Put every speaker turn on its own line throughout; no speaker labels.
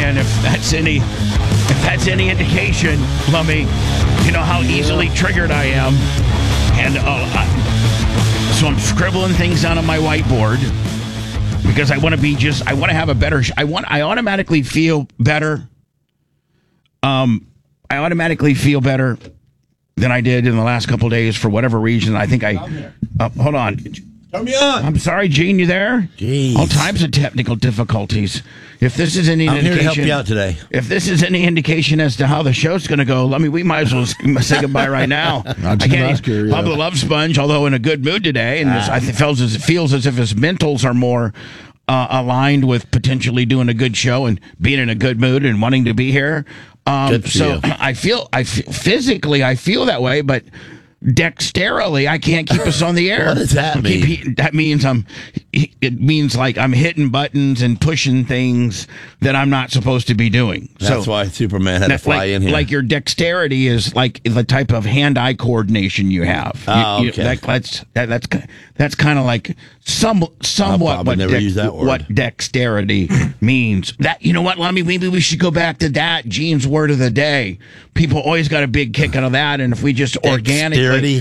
and if that's any indication, Lummy, you know how easily triggered I am. And so I'm scribbling things down on my whiteboard because I want to have a better, I automatically feel better. I automatically feel better than I did in the last couple of days for whatever reason. I think hold on.
Turn me on.
I'm sorry, Gene, you there?
Jeez.
All types of technical difficulties. If this is any
I'm
indication,
here to help you out today.
If this is any indication as to how the show's going to go, we might as well say goodbye right now.
I can't.
Pablo Love Sponge, although in a good mood today, and it feels as if his mentals are more aligned with potentially doing a good show and being in a good mood and wanting to be here. So I feel physically that way, but dexterily I can't keep us on the air.
What does that mean?
That means it means like I'm hitting buttons and pushing things that I'm not supposed to be doing.
That's why Superman had to fly in here.
Like your dexterity is like the type of hand-eye coordination you have.
Okay.
That's kind of like somewhat what dexterity means. That, you know what, Lummy, maybe we should go back to that. Gene's word of the day. People always got a big kick out of that, and if we just organically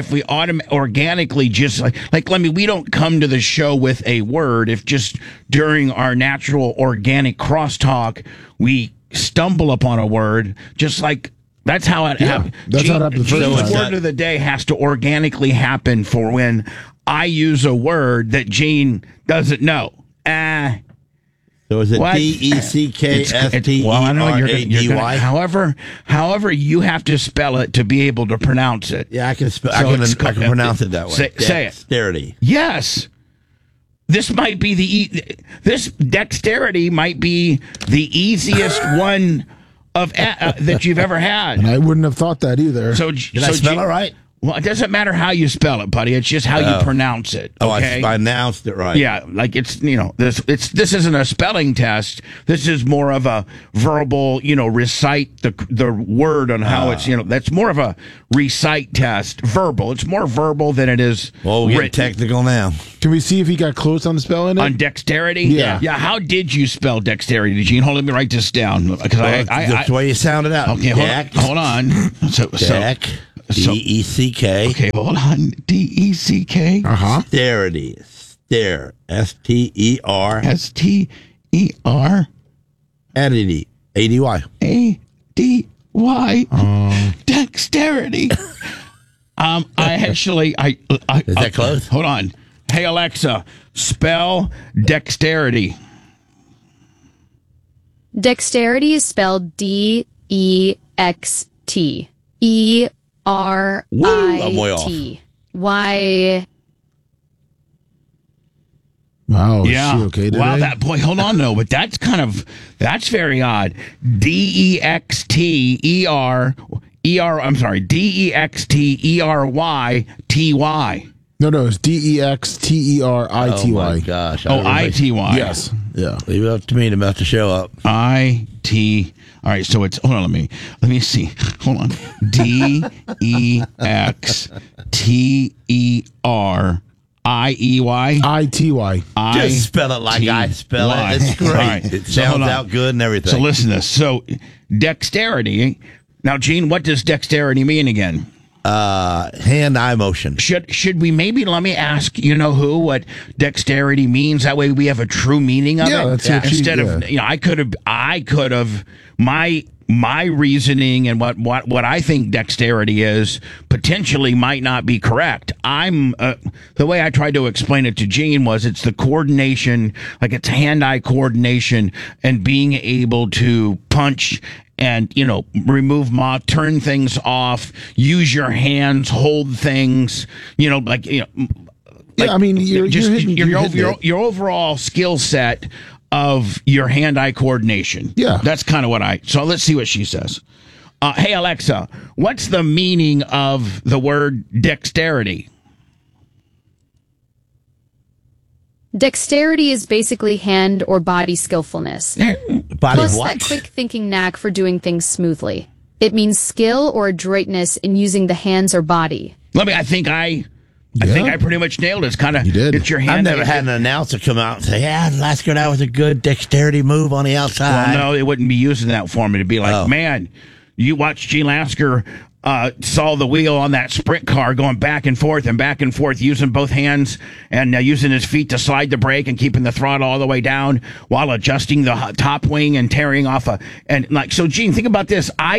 just like Lemmy, we don't come to the show with a word. If just during our natural organic crosstalk we stumble upon a word, just like that's how it happens.
That's how it happened.
Gene's word of the day has to organically happen for when I use a word that Gene doesn't know.
So is it D-E-C-K-S-T-E-R-A-D-Y?
Well, I know you're gonna, however you have to spell it to be able to pronounce it.
Yeah, I can pronounce it that way.
Say it.
Dexterity.
Yes. This might be this dexterity might be the easiest one of that you've ever had.
And I wouldn't have thought that either.
Did I spell it right?
Well, it doesn't matter how you spell it, buddy. It's just how you pronounce it. Okay?
I announced it right.
Yeah, like it's this isn't a spelling test. This is more of a verbal, recite the word on how it's, that's more of a recite test. Verbal. It's more verbal than it is.
Well, we're getting technical now.
Can we see if he got close on spelling it?
On dexterity?
Yeah.
Yeah. How did you spell dexterity, Gene? Hold on, let me write this down. Because
that's the way you sound it out.
Okay, hold on. D-E-C-K. Okay, hold on. D-E-C-K.
Dexterity. Stare. S-T-E-R.
S-T-E-R.
A-D-Y.
A-D-Y. Dexterity. Is
that close?
Hold on. Hey, Alexa, spell dexterity.
Dexterity is spelled D-E-X-T-E-R-I-T. Why?
Wow.
Yeah.
Is she okay today?
Wow. Hold on though, but that's very odd. D-E-X-T-E-R-Y-T-Y.
No, it's D-E-X-T-E-R-I-T-Y.
Oh my gosh.
I-T-Y.
Yes. Yeah.
Leave it up to me. I'm about to show up.
I-T. All right, so it's, hold on, let me see. Hold on. D-E-X-T-E-R-I-E-Y.
I-T-Y.
Just spell it like I spell it. It's great.
Right.
It sounds out good and everything.
So listen to this. So dexterity. Now, Gene, what does dexterity mean again?
Hand-eye motion.
Should we maybe let me ask what dexterity means? That way we have a true meaning of it.
That's
Instead of I could have my reasoning and what I think dexterity is potentially might not be correct. The way I tried to explain it to Gene was it's the coordination, like it's hand-eye coordination and being able to punch and remove turn things off, use your hands, hold things, your overall skill set of your hand-eye coordination.
Yeah,
that's kind of so let's see what she says. Hey Alexa, what's the meaning of the word dexterity?
Dexterity is basically hand or body skillfulness. Plus that quick thinking knack for doing things smoothly. It means skill or adroitness in using the hands or body.
I think I I think I pretty much nailed it. It's kind of, it's your hand.
I've never had an announcer come out and say, yeah, Lasker, that was a good dexterity move on the outside.
Well, no, they wouldn't be using that for me to be like, man, you watch Gene Lasker saw the wheel on that sprint car going back and forth, using both hands and using his feet to slide the brake and keeping the throttle all the way down while adjusting the top wing and tearing off so Gene, think about this. I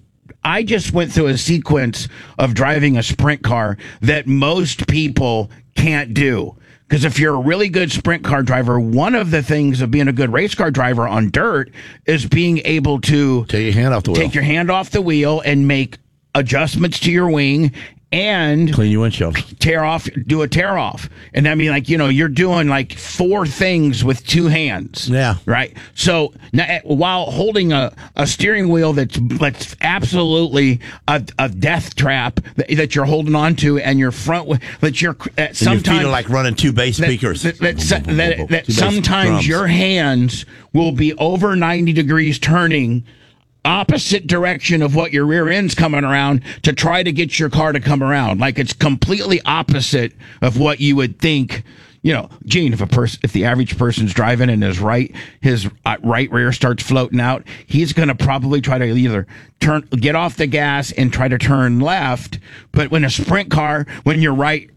just went through a sequence of driving a sprint car that most people can't do. Because if you're a really good sprint car driver, one of the things of being a good race car driver on dirt is being able to
take your hand off the wheel
and make adjustments to your wing and
clean your windshield,
do a tear off. And I mean, you're doing like 4 things with 2 hands.
Yeah.
Right. So now, while holding a steering wheel that's absolutely a death trap that you're holding on to, and your front, that you're sometimes
your feet are like running 2 bass speakers.
That sometimes your hands will be over 90 degrees turning opposite direction of what your rear end's coming around to try to get your car to come around. Like it's completely opposite of what you would think. Gene, if the average person's driving and his right rear starts floating out, he's going to probably try to either get off the gas and try to turn left. But when a sprint car, when your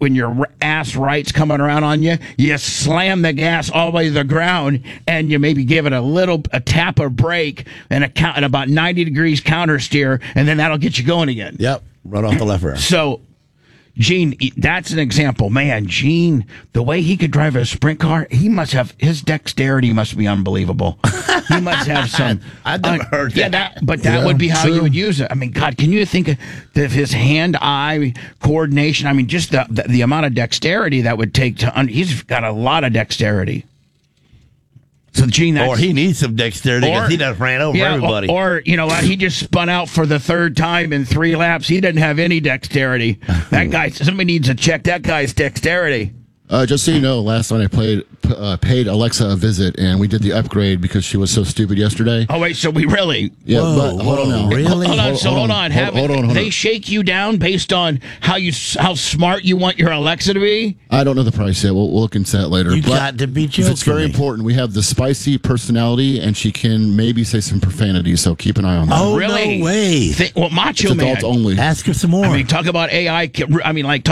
ass right's coming around on you, you slam the gas all the way to the ground and you maybe give it a tap of brake and about 90 degrees counter steer, and then that'll get you going again.
Yep, right off the left rear.
So, Gene, that's an example. Man, Gene, the way he could drive a sprint car, his dexterity must be unbelievable. He must have some.
I've never heard that.
Yeah, that would be how you would use it. I mean, God, can you think of his hand-eye coordination? I mean, just the amount of dexterity that would take he's got a lot of dexterity. So, Gene,
or he needs some dexterity because he done ran over everybody.
Or, you know what, he just spun out for the 3rd time in 3 laps. He doesn't have any dexterity. That guy, somebody needs to check that guy's dexterity.
Just so you know, last night I paid Alexa a visit, and we did the upgrade because she was so stupid yesterday.
Oh, wait, so we really?
Yeah, but hold on now.
Really?
Hold on. They shake you down based on how smart you want your Alexa to be?
I don't know the price yet. We'll look into that later.
You got to be joking.
It's very important. We have the spicy personality, and she can maybe say some profanity, so keep an eye on that.
Oh,
really?
No way.
Macho
it's
Man.
adults only.
Ask her some more.
I mean, talk about AI. I mean, like,